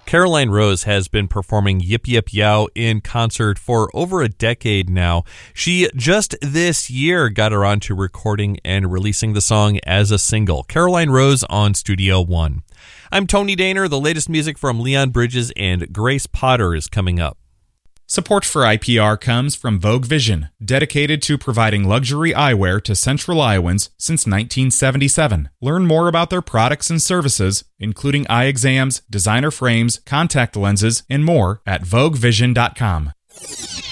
Caroline Rose has been performing Yip Yip Yow in concert for over a decade now. She just this year got around to recording and releasing the song as a single. Caroline Rose on Studio One. I'm Tony Daner. The latest music from Leon Bridges and Grace Potter is coming up. Support for IPR comes from Vogue Vision, dedicated to providing luxury eyewear to Central Iowans since 1977. Learn more about their products and services, including eye exams, designer frames, contact lenses, and more at voguevision.com.